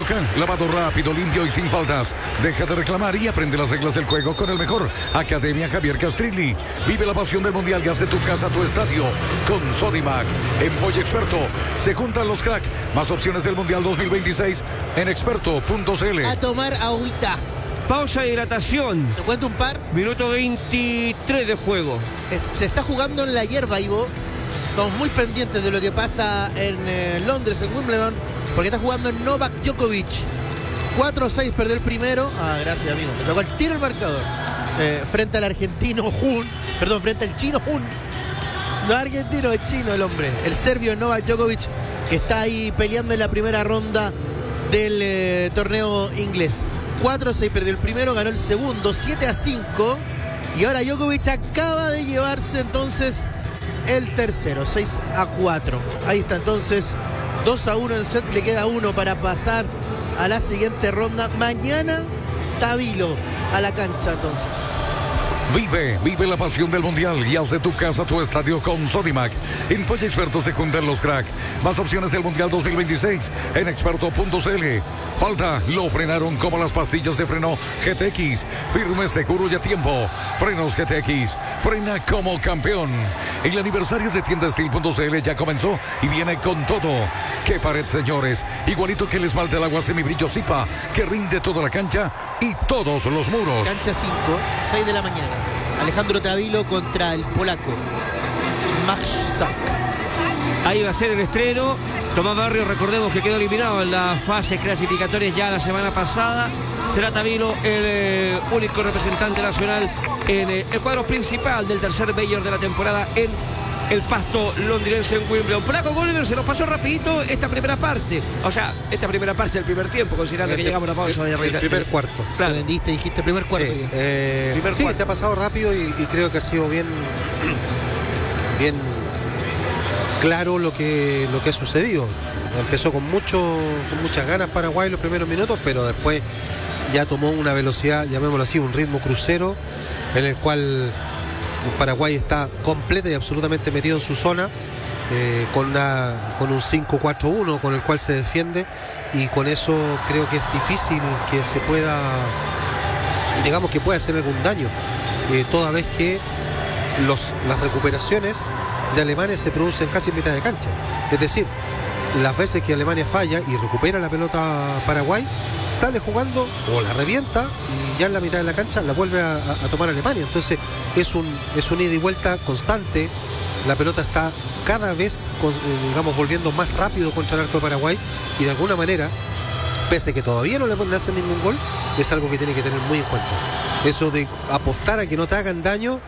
toca, lavado rápido, limpio y sin faltas. Deja de reclamar y aprende las reglas del juego con el mejor. Academia Javier Castrilli. Vive la pasión del mundial y hace tu casa tu estadio con Sodimac. En Pollo Experto se juntan los crack. Más opciones del mundial 2026 en experto.cl. A tomar agüita. Pausa de hidratación. ¿Te cuento un par? Minuto 23 de juego. Se está jugando en la hierba, Ivo. Estamos muy pendientes de lo que pasa en Londres, en Wimbledon, porque está jugando Novak Djokovic. 4-6, perdió el primero. Ah, gracias, amigo. Me sacó el tiro el marcador. Frente al argentino Hun. Perdón, frente al chino Hun. No argentino, es chino el hombre. El serbio Novak Djokovic, que está ahí peleando en la primera ronda del torneo inglés. 4-6, perdió el primero, ganó el segundo, 7-5. Y ahora Djokovic acaba de llevarse entonces el tercero, 6-4. Ahí está entonces, 2-1 en set, le queda uno para pasar a la siguiente ronda. Mañana, Tabilo a la cancha entonces. Vive la pasión del mundial y haz de tu casa tu estadio con Sodimac. En Pollo Experto se juntan los crack. Más opciones del mundial 2026 en experto.cl. Falta, lo frenaron como las pastillas de freno GTX. Firme, seguro y a tiempo. Frenos GTX, frena como campeón. El aniversario de tiendastil.cl ya comenzó y viene con todo. ¡Qué pared, señores! Igualito que el esmalte del agua semibrillo Zipa, que rinde toda la cancha y todos los muros. Cancha 5, 6 de la mañana. Alejandro Tabilo contra el polaco Majsak. Ahí va a ser el estreno. Tomás Barrio, recordemos que quedó eliminado en la fase clasificatoria ya la semana pasada. Será Tabilo el único representante nacional en el cuadro principal del tercer mayor de la temporada en el pasto londinense en Wimbledon. Polaco Oliver se nos pasó rapidito esta primera parte. O sea, esta primera parte del primer tiempo, considerando que llegamos a la pausa de el primer cuarto. Claro. Dijiste primer cuarto. Sí, Primer sí, cuarto. se ha pasado rápido y creo que ha sido bien claro lo que ha sucedido. Empezó con muchas ganas Paraguay los primeros minutos, pero después ya tomó una velocidad, llamémoslo así, un ritmo crucero, en el cual Paraguay está completa y absolutamente metido en su zona, con un 5-4-1 con el cual se defiende, y con eso creo que es difícil que se pueda, digamos, que pueda hacer algún daño, toda vez que las recuperaciones de Alemania se producen casi en mitad de cancha. Es decir, las veces que Alemania falla y recupera la pelota Paraguay, sale jugando o la revienta y ya en la mitad de la cancha la vuelve a tomar Alemania. Entonces es un ida y vuelta constante. La pelota está cada vez, digamos, volviendo más rápido contra el arco de Paraguay, y de alguna manera, pese a que todavía no le hacen ningún gol, es algo que tiene que tener muy en cuenta. Eso de apostar a que no te hagan daño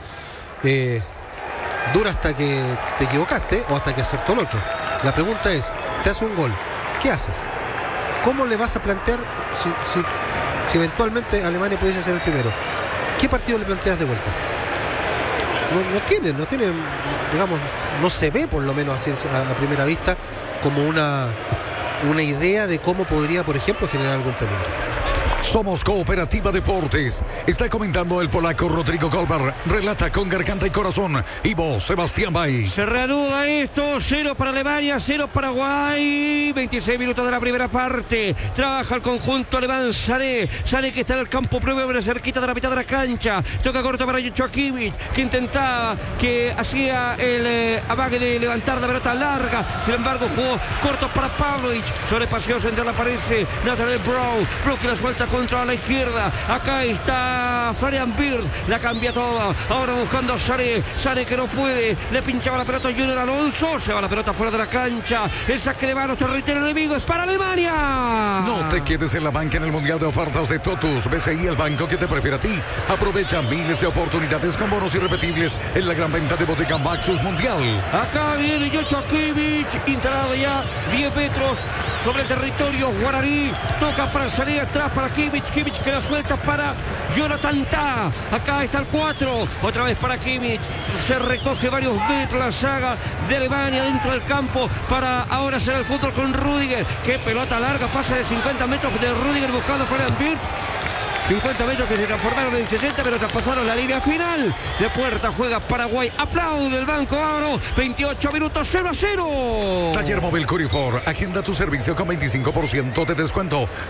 dura hasta que te equivocaste o hasta que acertó el otro. La pregunta es, te hace un gol, ¿qué haces? ¿Cómo le vas a plantear si eventualmente Alemania pudiese ser el primero? ¿Qué partido le planteas de vuelta? No tiene, digamos, no se ve, por lo menos a primera vista, como una idea de cómo podría, por ejemplo, generar algún peligro. Somos Cooperativa Deportes. Está comentando el polaco Rodrigo Goldberg. Relata con garganta y corazón Ivo Sebastián Bay. Se reanuda esto, 0 para Alemania, 0 Paraguay. 26 minutos de la primera parte. Trabaja el conjunto alemán. Sané que está en el campo prueba, cerquita de la mitad de la cancha. Toca corto para Joshua Kimmich, que intentaba, que hacía el amague de levantar la pelota larga. Sin embargo, jugó corto para Pavlovic. Sobre espacio central aparece Nathaniel Brown que la suelta contra la izquierda. Acá está Florian Wirtz, la cambia toda. Ahora buscando a Sané que no puede. Le pinchaba la pelota a Junior Alonso. Se va la pelota fuera de la cancha. El saque de manos, territorio enemigo, es para Alemania. No te quedes en la banca en el Mundial de Ofertas de Totus. BCI, el banco que te prefiere a ti. Aprovecha miles de oportunidades con bonos irrepetibles en la gran venta de Bodega Maxus Mundial. Acá viene Joshua Kimmich, instalado ya 10 metros sobre el territorio guaraní. Toca para salir atrás para Kimmich que la suelta para Jonathan Tah. Acá está el 4, otra vez para Kimmich. Se recoge varios metros la saga de Alemania dentro del campo para ahora hacer el fútbol con Rüdiger. Qué pelota larga, pasa de 50 metros de Rüdiger buscando para Wirtz. 50 metros que se transformaron en 60, pero traspasaron la línea final. De puerta juega Paraguay. Aplaude el banco Aro. 28 minutos, 0-0. Taller Móvil Curifor. Agenda tu servicio con 25% de descuento.